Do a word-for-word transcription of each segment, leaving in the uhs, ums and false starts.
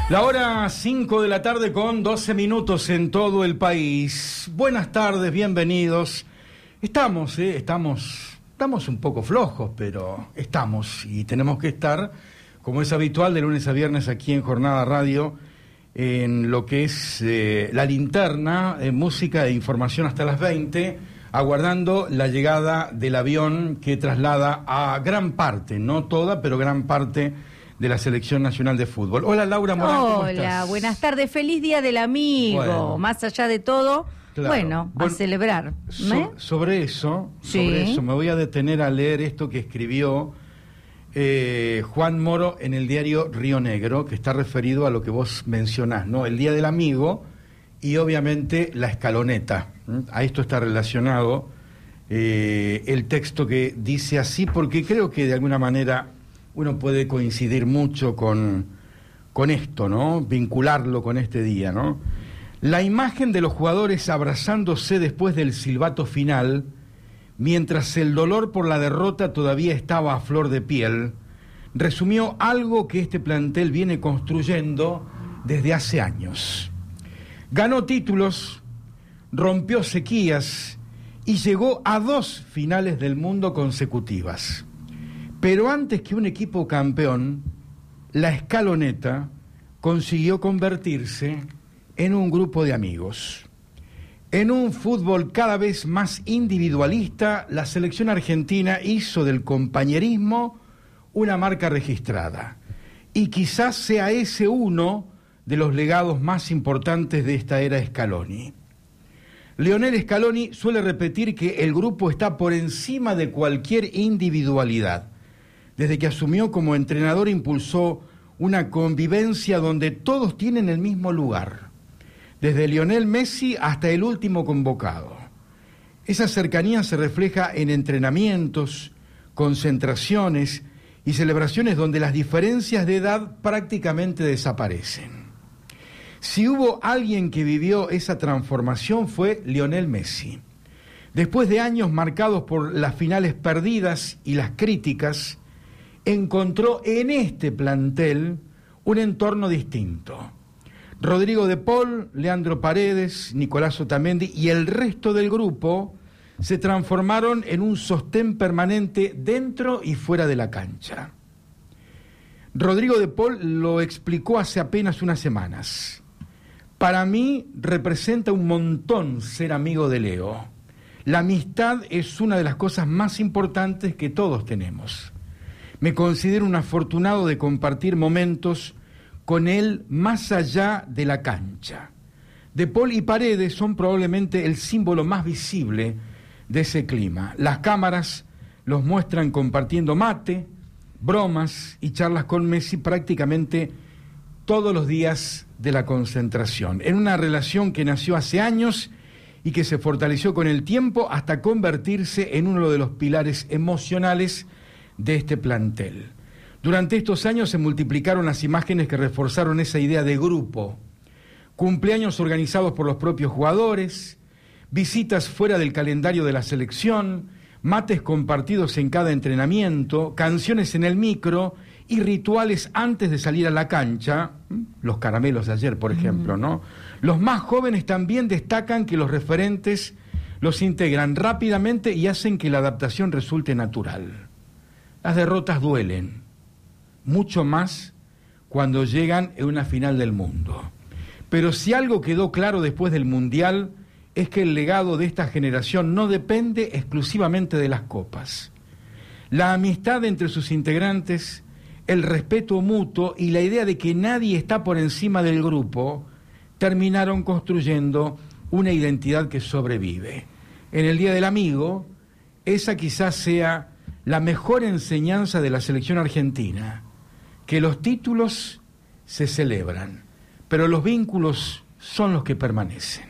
La hora cinco de la tarde con doce minutos en todo el país. Buenas tardes, bienvenidos. Estamos, eh, estamos, estamos un poco flojos, pero estamos y tenemos que estar, como es habitual, de lunes a viernes aquí en Jornada Radio, en lo que es eh, la linterna, eh, música e información hasta las veinte, aguardando la llegada del avión que traslada a gran parte, no toda, pero gran parte de la Selección Nacional de Fútbol. Hola, Laura Morán, ¿cómo estás? Hola, buenas tardes, feliz Día del Amigo. Bueno, más allá de todo, claro, bueno, bueno, a celebrar. So, ¿eh? Sobre eso, sí. sobre eso, me voy a detener a leer esto que escribió eh, Juan Moro en el diario Río Negro, que está referido a lo que vos mencionás, ¿no? El Día del Amigo y obviamente la escaloneta. ¿eh? A esto está relacionado eh, el texto que dice así, porque creo que de alguna manera uno puede coincidir mucho con, con esto, ¿no? Vincularlo con este día, ¿no? La imagen de los jugadores abrazándose después del silbato final, mientras el dolor por la derrota todavía estaba a flor de piel, resumió algo que este plantel viene construyendo desde hace años. Ganó títulos, rompió sequías y llegó a dos finales del mundo consecutivas. Pero antes que un equipo campeón, la escaloneta consiguió convertirse en un grupo de amigos. En un fútbol cada vez más individualista, la selección argentina hizo del compañerismo una marca registrada. Y quizás sea ese uno de los legados más importantes de esta era Scaloni. Lionel Scaloni suele repetir que el grupo está por encima de cualquier individualidad. Desde que asumió como entrenador impulsó una convivencia donde todos tienen el mismo lugar, desde Lionel Messi hasta el último convocado. Esa cercanía se refleja en entrenamientos, concentraciones y celebraciones donde las diferencias de edad prácticamente desaparecen. Si hubo alguien que vivió esa transformación fue Lionel Messi. Después de años marcados por las finales perdidas y las críticas, encontró en este plantel un entorno distinto. Rodrigo de Paul, Leandro Paredes, Nicolás Otamendi y el resto del grupo se transformaron en un sostén permanente dentro y fuera de la cancha. Rodrigo de Paul lo explicó hace apenas unas semanas. Para mí representa un montón ser amigo de Leo. La amistad es una de las cosas más importantes que todos tenemos. Me considero un afortunado de compartir momentos con él más allá de la cancha. De Paul y Paredes son probablemente el símbolo más visible de ese clima. Las cámaras los muestran compartiendo mate, bromas y charlas con Messi prácticamente todos los días de la concentración. En una relación que nació hace años y que se fortaleció con el tiempo hasta convertirse en uno de los pilares emocionales de este plantel. Durante estos años se multiplicaron las imágenes que reforzaron esa idea de grupo. Cumpleaños organizados por los propios jugadores, visitas fuera del calendario de la selección, mates compartidos en cada entrenamiento, canciones en el micro y rituales antes de salir a la cancha, los caramelos de ayer, por ejemplo, ¿no? Los más jóvenes también destacan que los referentes los integran rápidamente y hacen que la adaptación resulte natural. Las derrotas duelen, mucho más cuando llegan en una final del mundo. Pero si algo quedó claro después del Mundial es que el legado de esta generación no depende exclusivamente de las copas. La amistad entre sus integrantes, el respeto mutuo y la idea de que nadie está por encima del grupo terminaron construyendo una identidad que sobrevive. En el Día del Amigo, esa quizás sea la mejor enseñanza de la selección argentina, que los títulos se celebran, pero los vínculos son los que permanecen.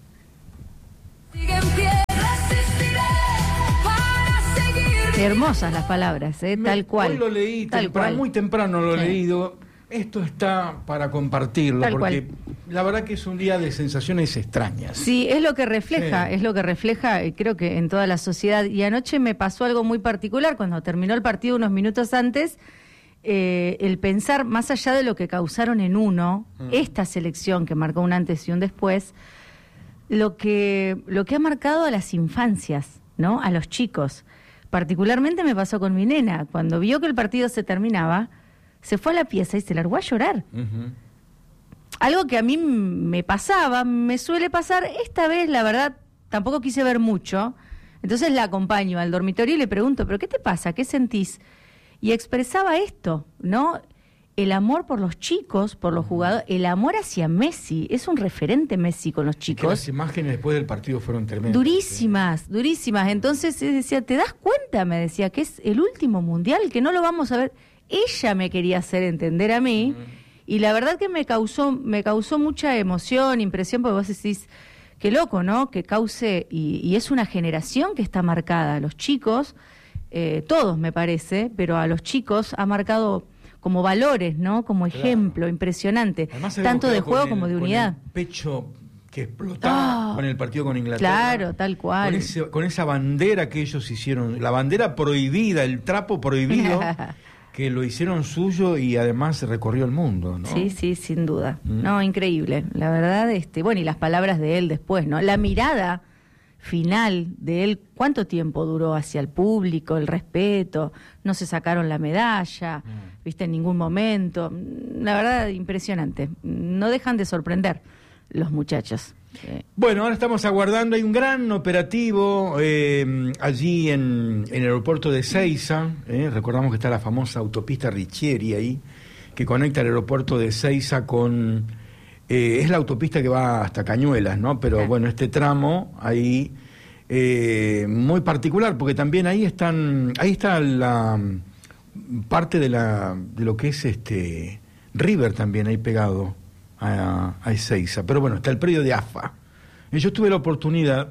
Hermosas las palabras, ¿eh? Me, tal cual. Hoy lo leí, tal temprano, cual. muy temprano lo he sí. leído. Esto está para compartirlo, Tal porque cual. La verdad que es un día de sensaciones extrañas. Sí, es lo que refleja, Sí. es lo que refleja, eh, creo que en toda la sociedad. Y anoche me pasó algo muy particular, cuando terminó el partido unos minutos antes, eh, el pensar más allá de lo que causaron en uno, mm. esta selección que marcó un antes y un después, lo que, lo que ha marcado a las infancias, ¿no? A los chicos. Particularmente me pasó con mi nena. Cuando vio que el partido se terminaba, se fue a la pieza y se largó a llorar. Uh-huh. Algo que a mí me pasaba, me suele pasar. Esta vez, la verdad, tampoco quise ver mucho. Entonces la acompaño al dormitorio y le pregunto, ¿pero qué te pasa? ¿Qué sentís? Y expresaba esto, ¿no? El amor por los chicos, por los jugadores, el amor hacia Messi. Es un referente Messi con los chicos. Las imágenes después del partido fueron tremendas. Durísimas, ¿sí? durísimas. Entonces decía, ¿te das cuenta? Me decía, que es el último mundial, que no lo vamos a ver. Ella me quería hacer entender a mí, uh-huh. y la verdad que me causó, me causó mucha emoción, impresión, porque vos decís, qué loco, ¿no? Que cause, y, y es una generación que está marcada. Los chicos, eh, todos me parece, pero a los chicos ha marcado como valores, ¿no? Como ejemplo, claro. impresionante, tanto de juego el, como de unidad. Con el pecho que explotaba oh, con el partido con Inglaterra. Claro, tal cual. Con, ese, con esa bandera que ellos hicieron, la bandera prohibida, el trapo prohibido, que lo hicieron suyo y además recorrió el mundo, ¿no? Sí, sí, sin duda. Mm. No, increíble. La verdad, este, bueno, y las palabras de él después, ¿no? La mirada final de él, ¿cuánto tiempo duró hacia el público, el respeto? No se sacaron la medalla, mm. ¿viste? En ningún momento. La verdad, impresionante. No dejan de sorprender los muchachos. Eh. Bueno, ahora estamos aguardando, hay un gran operativo eh, allí en, en el aeropuerto de Ezeiza, eh, recordamos que está la famosa autopista Riccieri ahí, que conecta el aeropuerto de Ezeiza con, eh, es la autopista que va hasta Cañuelas, ¿no? Pero eh. bueno, este tramo ahí, eh, muy particular, porque también ahí están, ahí está la parte de la, de lo que es este River también ahí pegado a, a Ezeiza, pero bueno, está el predio de A F A. Y yo tuve la oportunidad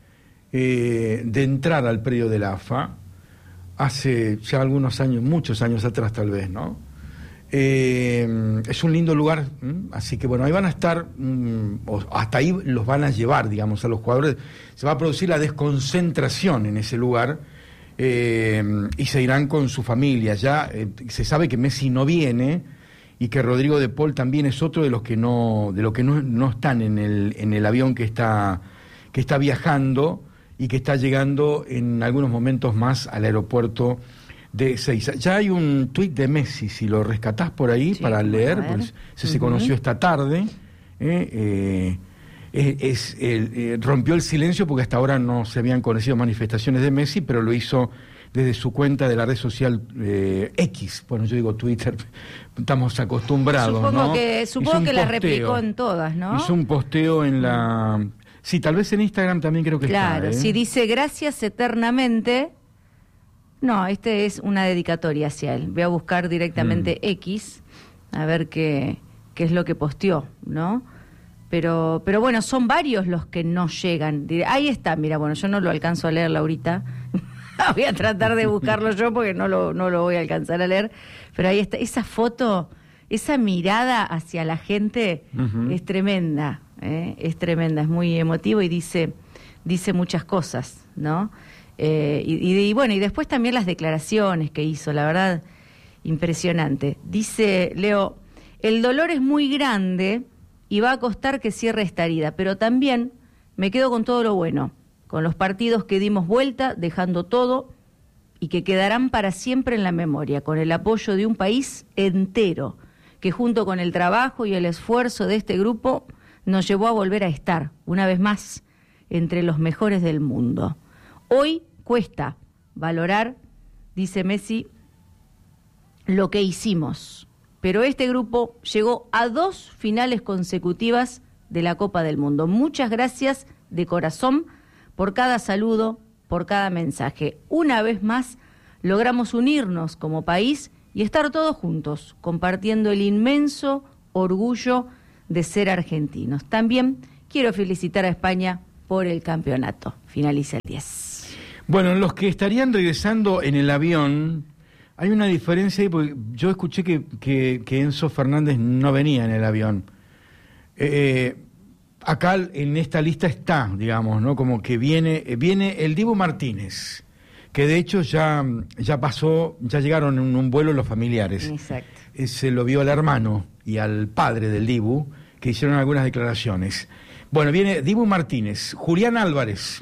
eh, de entrar al predio de la A F A hace ya algunos años, muchos años atrás tal vez, ¿no? Eh, es un lindo lugar, ¿m? Así que bueno, ahí van a estar, mmm, hasta ahí los van a llevar, digamos, a los jugadores. Se va a producir la desconcentración en ese lugar eh, y se irán con su familia. Ya eh, se sabe que Messi no viene, y que Rodrigo de Paul también es otro de los que no, de los que no, no están en el, en el avión que está, que está viajando y que está llegando en algunos momentos más al aeropuerto de Ezeiza. Ya hay un tuit de Messi, si lo rescatás por ahí, sí, para leer, pues se, uh-huh. se conoció esta tarde, eh, eh, es, el, eh, rompió el silencio porque hasta ahora no se habían conocido manifestaciones de Messi, pero lo hizo desde su cuenta de la red social eh, X, bueno, yo digo Twitter, estamos acostumbrados, supongo ¿no? Que, supongo que la replicó en todas, ¿no? Hizo un posteo en la... Sí, tal vez en Instagram también creo que claro, está. Claro, ¿eh? Si dice gracias eternamente, no, este es una dedicatoria hacia él. Voy a buscar directamente mm. X, a ver qué, qué es lo que posteó, ¿no? Pero, pero bueno, son varios los que no llegan. Ahí está, mira, bueno, yo no lo alcanzo a leer ahorita. Voy a tratar de buscarlo yo porque no lo, no lo voy a alcanzar a leer, pero ahí está, esa foto, esa mirada hacia la gente uh-huh. es tremenda, ¿eh? es tremenda, es muy emotivo y dice, dice muchas cosas, ¿no? Eh, y, y, y bueno, y después también las declaraciones que hizo, la verdad, impresionante. Dice, Leo, el dolor es muy grande y va a costar que cierre esta herida, pero también me quedo con todo lo bueno, con los partidos que dimos vuelta, dejando todo, y que quedarán para siempre en la memoria, con el apoyo de un país entero, que junto con el trabajo y el esfuerzo de este grupo, nos llevó a volver a estar, una vez más, entre los mejores del mundo. Hoy cuesta valorar, dice Messi, lo que hicimos, pero este grupo llegó a dos finales consecutivas de la Copa del Mundo. Muchas gracias de corazón por cada saludo, por cada mensaje. Una vez más, logramos unirnos como país y estar todos juntos, compartiendo el inmenso orgullo de ser argentinos. También quiero felicitar a España por el campeonato. Finaliza el diez. Bueno, los que estarían regresando en el avión, hay una diferencia ahí, porque yo escuché que, que, que Enzo Fernández no venía en el avión. Eh... Acá en esta lista está, digamos, ¿no? Como que viene viene el Dibu Martínez, que de hecho ya, ya pasó, ya llegaron en un vuelo los familiares. Exacto. Eh, se lo vio al hermano y al padre del Dibu, que hicieron algunas declaraciones. Bueno, viene Dibu Martínez, Julián Álvarez.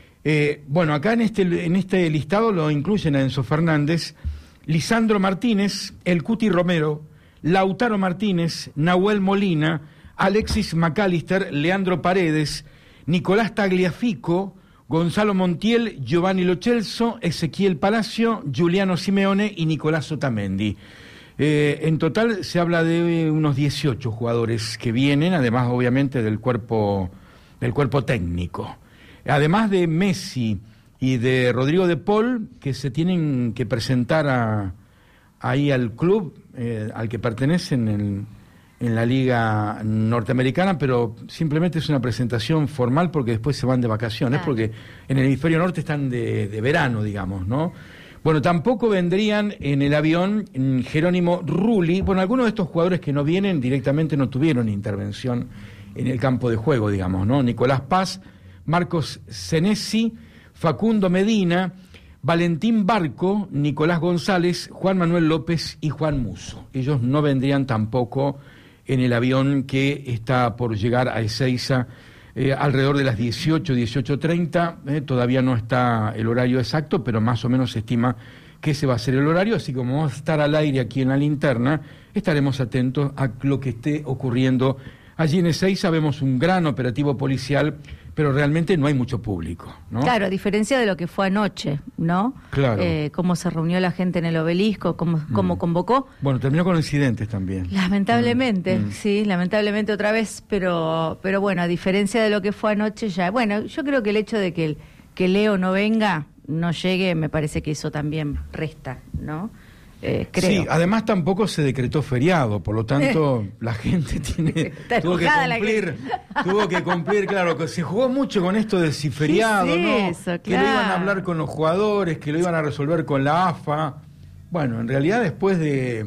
Eh, bueno, acá en este, en este listado lo incluyen a Enzo Fernández, Lisandro Martínez, El Cuti Romero, Lautaro Martínez, Nahuel Molina, Alexis McAllister, Leandro Paredes, Nicolás Tagliafico, Gonzalo Montiel, Giovanni Lo Celso, Ezequiel Palacio, Giuliano Simeone y Nicolás Otamendi. Eh, en total se habla de unos dieciocho jugadores que vienen, además obviamente del cuerpo, del cuerpo técnico. Además de Messi y de Rodrigo de Paul, que se tienen que presentar a, ahí al club eh, al que pertenecen en, en la Liga Norteamericana, pero simplemente es una presentación formal porque después se van de vacaciones, ah. porque en el hemisferio norte están de, de verano, digamos, ¿no? Bueno, tampoco vendrían en el avión Jerónimo Rulli. Bueno, algunos de estos jugadores que no vienen directamente no tuvieron intervención en el campo de juego, digamos, ¿no? Nicolás Paz, Marcos Senesi, Facundo Medina, Valentín Barco, Nicolás González, Juan Manuel López y Juan Musso. Ellos no vendrían tampoco en el avión que está por llegar a Ezeiza eh, alrededor de las dieciocho, dieciocho treinta. Eh, todavía no está el horario exacto, pero más o menos se estima que ese va a ser el horario, así como vamos a estar al aire aquí en la linterna, estaremos atentos a lo que esté ocurriendo allí en Ezeiza. Vemos un gran operativo policial, pero realmente no hay mucho público, ¿no? Claro, a diferencia de lo que fue anoche, ¿no? Claro. Eh, cómo se reunió la gente en el Obelisco, cómo, cómo mm. convocó. Bueno, terminó con incidentes también. Lamentablemente, mm. sí, lamentablemente otra vez, pero pero bueno, a diferencia de lo que fue anoche ya... Bueno, yo creo que el hecho de que, el, que Leo no venga, no llegue, me parece que eso también resta, ¿no? Eh, creo. Sí, además tampoco se decretó feriado, por lo tanto la gente tiene tuvo que cumplir, tuvo que cumplir, claro, que se jugó mucho con esto de si feriado, sí, ¿no? Eso, claro. Que lo iban a hablar con los jugadores, que lo iban a resolver con la A F A. Bueno, en realidad después de,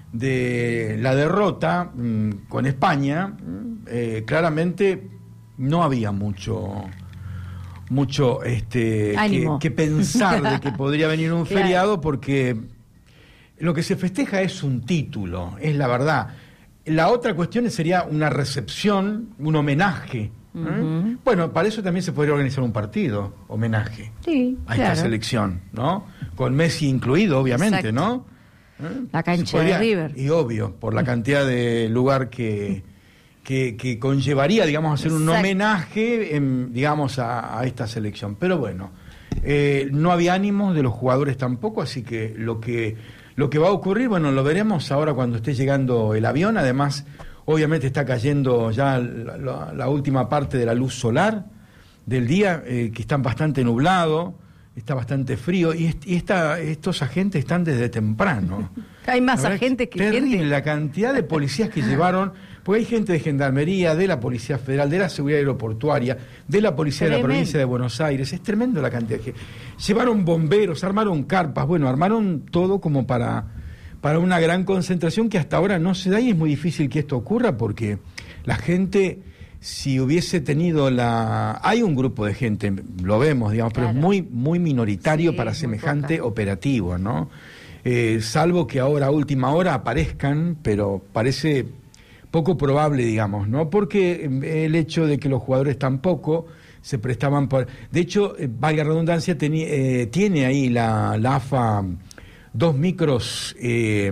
de la derrota mmm, con España, eh, claramente no había mucho mucho este que, que pensar de que podría venir un claro. feriado, porque lo que se festeja es un título, es la verdad. La otra cuestión sería una recepción, un homenaje. ¿eh? Uh-huh. Bueno, para eso también se podría organizar un partido, homenaje sí, a claro. esta selección, ¿no? Con Messi incluido, obviamente, Exacto. ¿no? ¿Eh? La cancha podría, de River. Y obvio, por la cantidad de lugar que, que, que conllevaría, digamos, hacer Exacto. un homenaje, en, digamos, a, a esta selección. Pero bueno, eh, no había ánimos de los jugadores tampoco, así que lo que... Lo que va a ocurrir, bueno, lo veremos ahora cuando esté llegando el avión. Además, obviamente está cayendo ya la, la, la última parte de la luz solar del día, eh, que está bastante nublado, está bastante frío, y, est- y esta, estos agentes están desde temprano. Hay más agentes que terrible gente. La cantidad de policías que llevaron, porque hay gente de Gendarmería, de la Policía Federal, de la Seguridad Aeroportuaria, de la Policía tremendo. de la Provincia de Buenos Aires. Es tremendo la cantidad de gente. Llevaron bomberos, armaron carpas, bueno, armaron todo como para, para una gran concentración que hasta ahora no se da, y es muy difícil que esto ocurra porque la gente, si hubiese tenido la... Hay un grupo de gente, lo vemos, digamos, claro. pero es muy, muy minoritario sí, para semejante operativo, ¿no? Eh, salvo que ahora a última hora aparezcan, pero parece poco probable, digamos, ¿no? Porque el hecho de que los jugadores tampoco se prestaban por... De hecho, eh, valga redundancia, teni... eh, tiene ahí la, la A F A dos micros eh,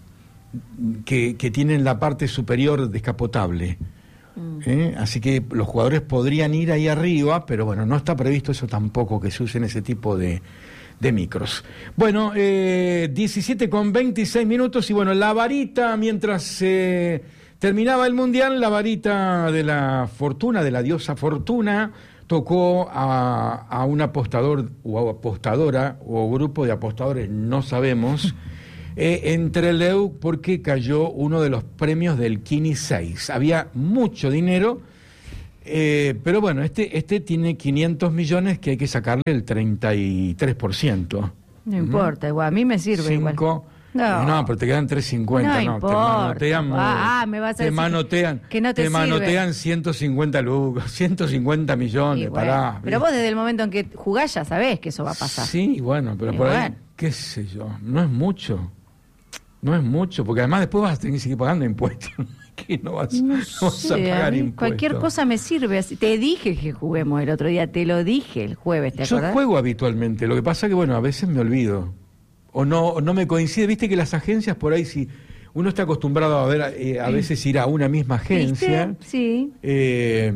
que, que tienen la parte superior descapotable. Mm. ¿Eh? Así que los jugadores podrían ir ahí arriba, pero bueno, no está previsto eso tampoco, que se usen ese tipo de... de micros. Bueno, eh, diecisiete con veintiséis minutos, y bueno, la varita, mientras eh, terminaba el Mundial, la varita de la fortuna, de la diosa Fortuna, tocó a, a un apostador o apostadora o grupo de apostadores, no sabemos, eh, en Trelew, porque cayó uno de los premios del Kini seis. Había mucho dinero. Eh, pero bueno, este este tiene quinientos millones que hay que sacarle el treinta y tres por ciento. No importa, igual, a mí me sirve Cinco, igual. No, no, pero te quedan tres cincuenta, no, no, importa. te manotean, Ah, me vas a te decir manotean, que no te, te manotean ciento cincuenta lucas, ciento cincuenta millones, Y bueno, pará. pero vos desde el momento en que jugás ya sabés que eso va a pasar. Sí, bueno, pero Y por bueno. ahí, qué sé yo, no es mucho. No es mucho, porque además después vas a tener que seguir pagando impuestos. Que no vas, No no vas sé, a pagar a mí impuestos. cualquier cosa me sirve. Así. Te dije que juguemos el otro día, te lo dije el jueves, ¿te Yo acordás? juego habitualmente, lo que pasa que, bueno, a veces me olvido. O no, o no me coincide, viste que las agencias por ahí, si uno está acostumbrado a ver, eh, a veces ir a una misma agencia. ¿Viste? Sí. Eh,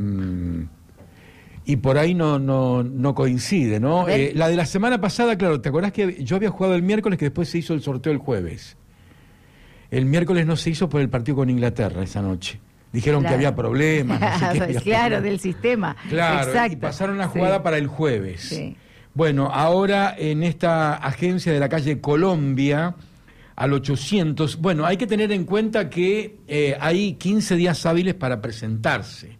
y por ahí no, no, no coincide, ¿no? Eh, la de la semana pasada, claro, ¿te acordás que yo había jugado el miércoles que después se hizo el sorteo el jueves? El miércoles no se hizo por el partido con Inglaterra esa noche. Dijeron Claro. que había problemas, no sé qué había Claro, problemas. del sistema. Claro, Exacto. y pasaron la jugada Sí. para el jueves. Sí. Bueno, ahora en esta agencia de la calle Colombia, al ochocientos, bueno, hay que tener en cuenta que eh, hay quince días hábiles para presentarse.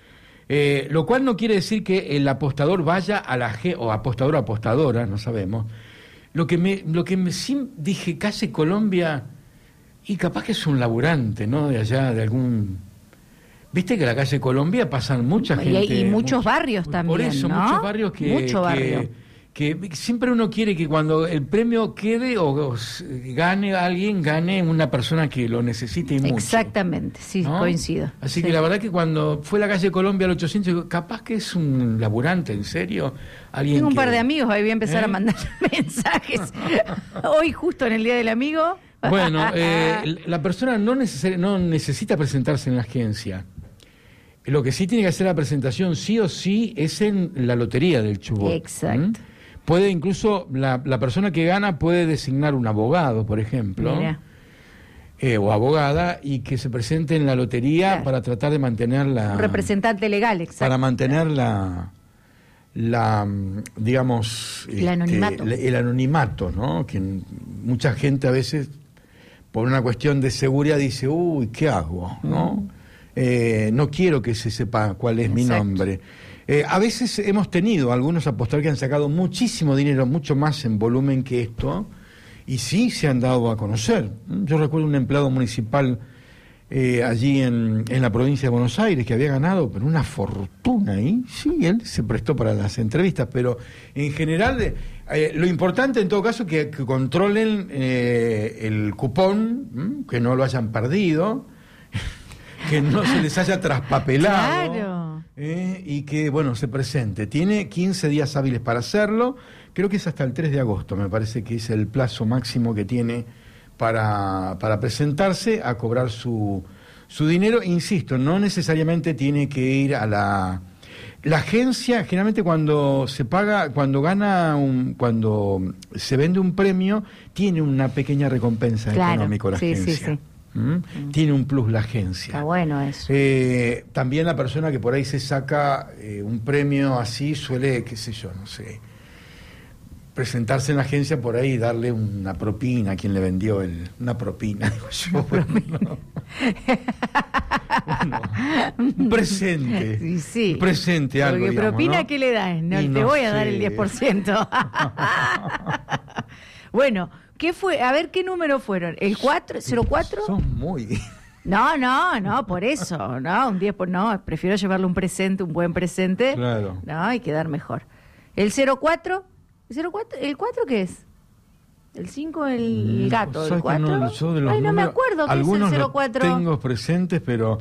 Eh, lo cual no quiere decir que el apostador vaya a la G, o apostador o apostadora, no sabemos. Lo que me, lo que me sí dije, calle Colombia, y capaz que es un laburante, ¿no? De allá, de algún... Viste que en la calle Colombia pasan mucha Y gente. hay- y muchos mucho- barrios por también, eso, ¿no? muchos barrios que, Mucho barrio. que, que siempre uno quiere que cuando el premio quede o, o s- gane alguien, gane una persona que lo necesite y mucho. Exactamente, sí, ¿no? coincido. Así Sí. que la verdad que cuando fue la calle Colombia al ochocientos, digo, capaz que es un laburante, ¿en serio? Alguien Tengo un que- par de amigos, ahí voy a empezar ¿Eh? a mandar mensajes. Hoy, justo en el Día del Amigo. Bueno, eh, la persona no, necesari- no necesita presentarse en la agencia. Lo que sí tiene que hacer la presentación sí o sí es en la lotería del Chubut. Exacto. ¿Mm? Puede incluso, la, la persona que gana puede designar un abogado, por ejemplo, Mira. eh, o abogada, y que se presente en la lotería Claro. para tratar de mantener la... Un representante legal, exacto. Para mantener la... la mm, digamos El anonimato. el, el anonimato, ¿no? Que n- mucha gente a veces por una cuestión de seguridad dice, uy, ¿qué hago? ¿no? Eh, no quiero que se sepa cuál es mi Exacto. nombre. Eh, a veces hemos tenido algunos apostadores que han sacado muchísimo dinero, mucho más en volumen que esto, y sí se han dado a conocer. Yo recuerdo un empleado municipal eh, allí en, en la provincia de Buenos Aires que había ganado pero una fortuna ahí. Sí, él se prestó para las entrevistas, pero en general eh, lo importante en todo caso es que, que controlen eh, el cupón, ¿m? Que no lo hayan perdido, que no se les haya traspapelado. Claro. eh, y que, bueno, se presente. Tiene quince días hábiles para hacerlo. Creo que es hasta el tres de agosto, me parece que es el plazo máximo que tiene para, para presentarse a cobrar su, su dinero. Insisto, no necesariamente tiene que ir a la... La agencia, generalmente cuando se paga, cuando gana, un, cuando se vende un premio, tiene una pequeña recompensa Claro, económica la sí, sí, agencia. sí. ¿Mm? Tiene un plus la agencia. Está bueno eso. Eh, también la persona que por ahí se saca eh, un premio así suele, qué sé yo, no sé, presentarse en la agencia por ahí y darle una propina a quien le vendió el, una propina, digo yo. Bueno, bueno, un presente. Sí, sí. Un presente, algo. Porque digamos, propina, ¿no? ¿qué le das? No, Y te no voy a sé. dar el diez por ciento. Bueno, ¿qué fue? A ver, ¿qué número fueron? ¿El cuatro? ¿cero cuatro? Son muy... No, no, no, por eso, no, un diez por no, prefiero llevarle un presente, un buen presente. Claro. No, y quedar mejor. ¿El cero cuatro? ¿El cero cuatro? ¿El cuatro qué es? ¿El cinco, el gato? ¿El ¿Sabes que cuatro? no, yo de los Ay, no me números- acuerdo qué algunos es el los cero cuatro. tengo presentes, pero...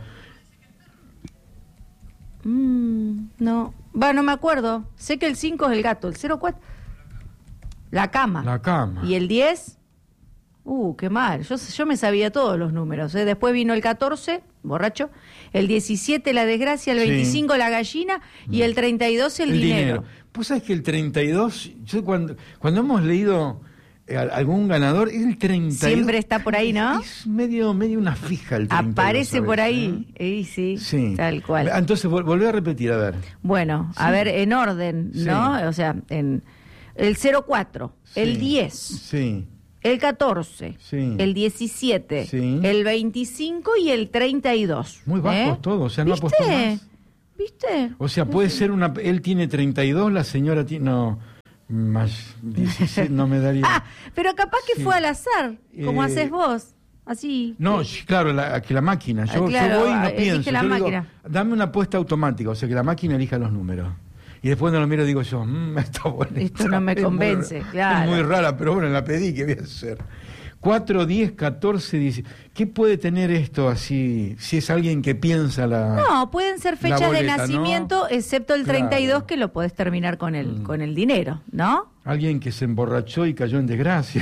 Mm, no, va, no me acuerdo. Sé que el cinco es el gato, el cero cuatro... La cama. La cama. ¿Y el diez? Uh, qué mal. Yo, yo me sabía todos los números. ¿eh? Después vino el catorce, borracho. El diecisiete, la desgracia. El Sí. veinticinco, la gallina. Y el treinta y dos, el, dinero. Pues sabes que el treinta y dos, yo cuando, cuando hemos leído eh, a- algún ganador, el treinta y dos... Siempre está por ahí, ¿no? Es medio, medio una fija el treinta y dos. Aparece a por veces, ahí. ¿eh? Y sí, Sí. tal cual. Entonces, vol- volvé a repetir, a ver. Bueno, a Sí. ver, en orden, ¿no? Sí. O sea, en el cero cuatro, el Sí. diez, Sí. el catorce, Sí. el diecisiete, Sí. el veinticinco y el treinta y dos. Muy bajos ¿eh? todos, o sea, no ¿Viste? apostó más. ¿Viste? O sea, puede ser una... Él tiene treinta y dos, la señora tiene... No, Más diecisiete no me daría. Ah, pero capaz que Sí. fue al azar, como Eh, haces vos. Así. No, eh, sí, claro, la, que la máquina. Yo, Ah, claro, yo voy y no elige pienso. la Yo digo, máquina. dame una apuesta automática, o sea, que la máquina elija los números. Y después cuando lo miro digo yo, mmm, está bonita. Esto no me Es muy convence, ra- claro. Es muy rara, pero bueno, la pedí, ¿qué voy a hacer? cuatro, diez, catorce, diez. ¿Qué puede tener esto así, si es alguien que piensa la... No, pueden ser la fechas de boleta, nacimiento, ¿no? excepto el Claro. treinta y dos, que lo podés terminar con el, Mm. con el dinero, ¿no? Alguien que se emborrachó y cayó en desgracia.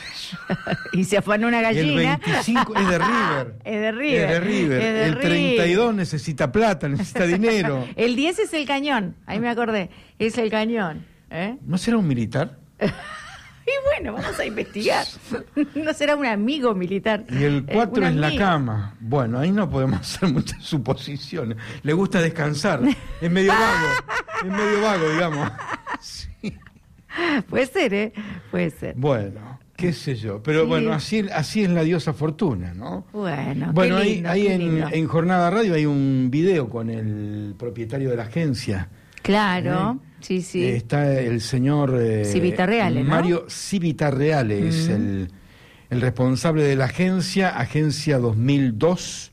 Y se afanó una El gallina. veinticinco es de River. Es de River. Es de River. Es de El River. treinta y dos necesita plata, necesita dinero. El diez es el cañón, ahí me acordé, es el cañón. ¿eh? ¿No será un militar? Y bueno, vamos a investigar. No será un amigo militar. Y el Eh, cuatro un es la amigo. cama. Bueno, ahí no podemos hacer muchas suposiciones. Le gusta descansar. Es medio vago. Es medio vago, digamos. Sí. Puede ser, ¿eh? Puede ser. Bueno, qué sé yo. Pero Sí. bueno, así, así es la diosa Fortuna, ¿no? Bueno, Bueno, qué ahí, lindo, ahí qué en, lindo. en Jornada Radio hay un video con el propietario de la agencia. Claro, ¿Eh? sí, sí. Eh, está el señor eh, Civitarreale, ¿no? Mario Civitarreale, es Mm. el, el responsable de la agencia, Agencia dos mil dos.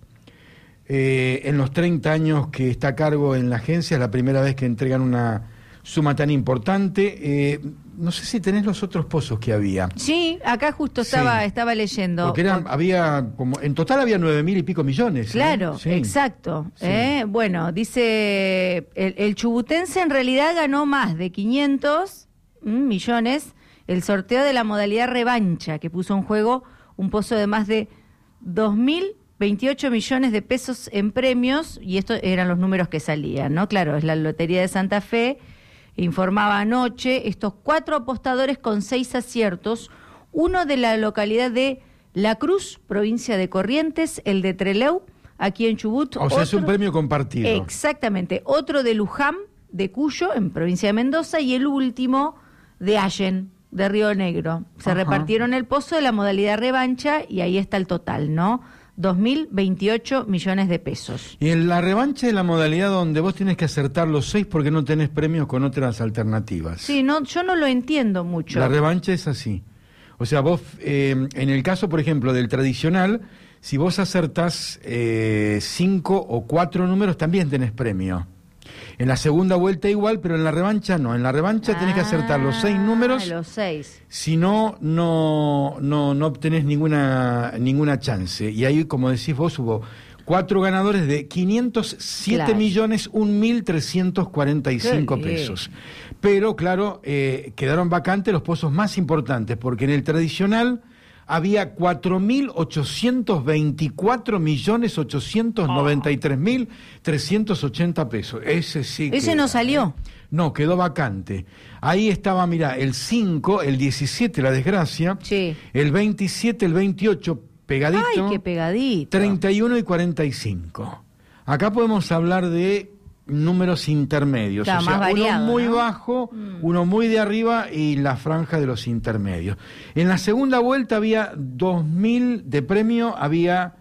Eh, en los treinta años que está a cargo en la agencia, es la primera vez que entregan una suma tan importante. Eh, no sé si tenés los otros pozos que había. Sí, acá justo estaba, Sí. estaba leyendo. Porque eran, Por- había como, en total había nueve mil y pico millones. ¿eh? Claro, Sí. exacto. Sí. ¿eh? Bueno, dice, el, el chubutense en realidad ganó más de quinientos mm, millones el sorteo de la modalidad revancha, que puso en juego un pozo de más de dos mil veintiocho millones de pesos en premios, y estos eran los números que salían, ¿no? Claro, es la Lotería de Santa Fe. Informaba anoche estos cuatro apostadores con seis aciertos, uno de la localidad de La Cruz, provincia de Corrientes, el de Trelew, aquí en Chubut. O sea, es un otro- premio compartido. Exactamente, otro de Luján, de Cuyo, en provincia de Mendoza, y el último de Allen, de Río Negro. Se Ajá. repartieron el pozo de la modalidad revancha y ahí está el total, ¿no? dos mil veintiocho millones de pesos. Y en la revancha es la modalidad donde vos tienes que acertar los seis porque no tenés premios con otras alternativas. Sí, no, yo no lo entiendo mucho. La revancha es así. O sea, vos, eh, en el caso, por ejemplo, del tradicional, si vos acertás eh, cinco o cuatro números, también tenés premio. En la segunda vuelta igual, pero en la revancha no. En la revancha tenés que acertar los seis Ah, números. Los seis. Si no, no, no, no obtenés ninguna, ninguna chance. Y ahí, como decís vos, hubo cuatro ganadores de quinientos siete Claro. millones un mil trescientos cuarenta y cinco Qué bien. pesos. Pero, claro, eh, quedaron vacantes los pozos más importantes, porque en el tradicional había cuatro mil ochocientos veinticuatro millones ochocientos noventa y tres mil trescientos ochenta pesos. Ese sí que- Ese no salió. No, quedó vacante. Ahí estaba, mira, el cinco, el diecisiete, la desgracia, Sí. el veintisiete, el veintiocho, pegadito, Ay, qué pegadito. treinta y uno y cuarenta y cinco. Acá podemos hablar de números intermedios, Claro, o sea, más variado, uno muy ¿no? bajo, Mm. uno muy de arriba y la franja de los intermedios. En la segunda vuelta había dos mil de premio, había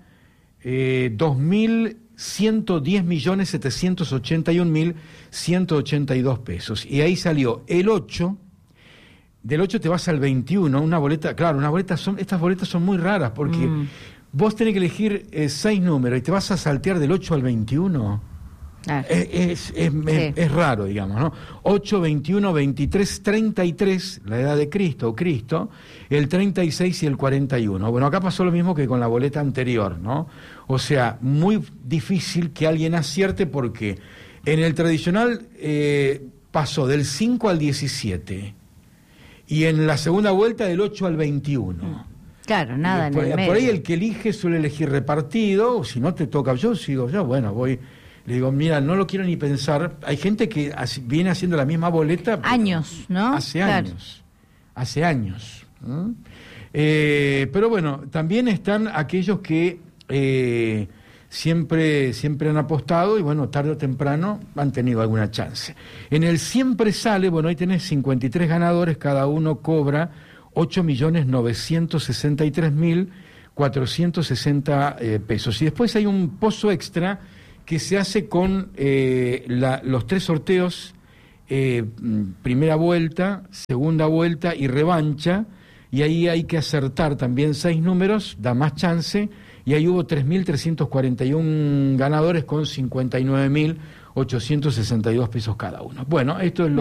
eh, dos mil ciento diez millones setecientos ochenta y un mil ciento ochenta y dos pesos. Y ahí salió el ocho. Del ocho te vas al veintiuno, una boleta, claro, una boleta son, estas boletas son muy raras porque Mm. vos tenés que elegir eh, seis números y te vas a saltear del ocho al veintiuno. Ah, Es, es, es- Sí. es- es raro, digamos, ¿no? ocho, veintiuno, veintitrés, treinta y tres, la edad de Cristo o Cristo, el treinta y seis y el cuarenta y uno. Bueno, acá pasó lo mismo que con la boleta anterior, ¿no? O sea, muy difícil que alguien acierte porque en el tradicional eh, pasó del cinco al diecisiete y en la segunda vuelta del ocho al veintiuno. claro, nada en por, el por medio. ahí el que elige suele elegir repartido, o si no te toca, yo sigo, yo bueno, voy, le digo, mira, no lo quiero ni pensar. Hay gente que así- viene haciendo la misma boleta. pero Años, ¿no? Hace Claro. años, hace años. ¿m? Eh, pero bueno, también están aquellos que eh, siempre, siempre han apostado y bueno, tarde o temprano han tenido alguna chance. En el siempre sale, bueno, ahí tenés cincuenta y tres ganadores, cada uno cobra ocho millones novecientos sesenta y tres mil cuatrocientos sesenta eh, pesos. Y después hay un pozo extra que se hace con eh, la- los tres sorteos eh, primera vuelta, segunda vuelta y revancha, y ahí hay que acertar también seis números, da más chance, y ahí hubo tres mil trescientos cuarenta y uno ganadores con cincuenta y nueve mil ochocientos sesenta y dos pesos cada uno. Bueno, esto es lo